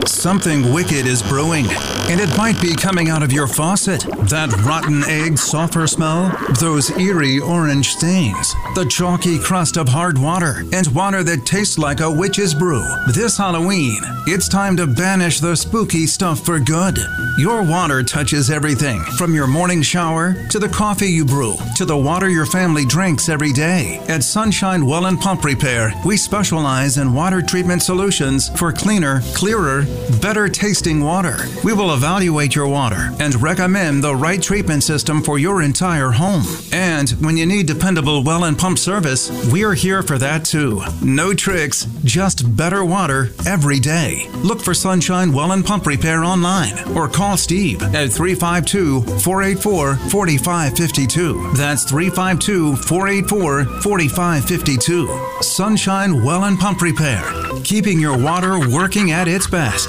Something wicked is brewing, and it might be coming out of your faucet. That rotten egg sulfur smell, those eerie orange stains, the chalky crust of hard water, and water that tastes like a witch's brew. This Halloween, it's time to banish the spooky stuff for good. Your water touches everything, from your morning shower to the coffee you brew to the water your family drinks every day. At Sunshine Well and Pump Repair, we specialize in water treatment solutions for cleaner, clearer, better tasting water. We will evaluate your water and recommend the right treatment system for your entire home. And when you need dependable well and pump service, we are here for that too. No tricks, just better water every day. Look for Sunshine Well and Pump Repair online or call Steve at 352-484-4552. That's 352-484-4552. Sunshine Well and Pump Repair, keeping your water working at its best.